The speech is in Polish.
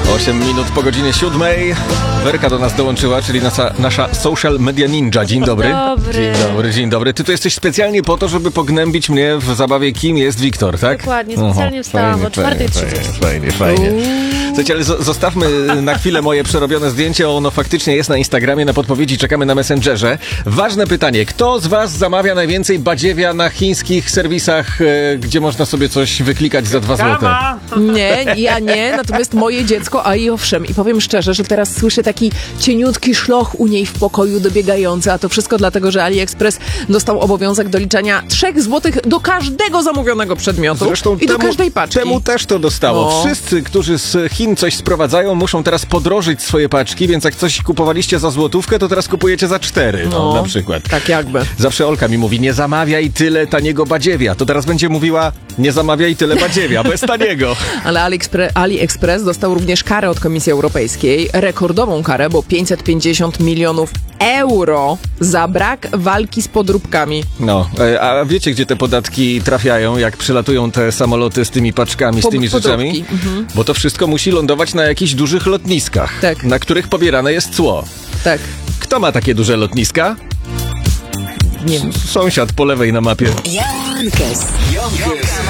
8 minut po godzinie 7. Werka do nas dołączyła, czyli nasza social media ninja. Dzień dobry. Dzień dobry. Ty tu jesteś specjalnie po to, żeby pognębić mnie w zabawie Kim jest Wiktor, tak? Dokładnie, specjalnie wstałam o 4:30. Fajnie. Słuchajcie, ale zostawmy na chwilę moje przerobione zdjęcie. Ono faktycznie jest na Instagramie, na podpowiedzi czekamy na Messengerze. Ważne pytanie, kto z was zamawia najwięcej badziewia na chińskich serwisach, gdzie można sobie coś wyklikać za 2 złote? Nie, ja nie, natomiast moje dziecko, a i owszem. I powiem szczerze, że teraz słyszę taki cieniutki szloch u niej w pokoju dobiegający, a to wszystko dlatego, że AliExpress dostał obowiązek doliczania 3 zł do każdego zamówionego przedmiotu. Zresztą i do każdej paczki. Temu też to dostało. Wszyscy, którzy z Chin coś sprowadzają, muszą teraz podrożyć swoje paczki, więc jak coś kupowaliście za złotówkę, to teraz kupujecie za 4, na przykład. Tak jakby. Zawsze Olka mi mówi, nie zamawiaj tyle taniego badziewia. To teraz będzie mówiła, nie zamawiaj tyle badziewia, bez taniego. Ale AliExpress dostał również karę od Komisji Europejskiej, rekordową karę, bo 550 milionów euro za brak walki z podróbkami. No, a wiecie, gdzie te podatki trafiają, jak przylatują te samoloty z tymi paczkami, z tymi rzeczami? Bo to wszystko musi lądować na jakichś dużych lotniskach, tak, na których pobierane jest cło. Tak. Kto ma takie duże lotniska? Nie wiem. Sąsiad po lewej na mapie.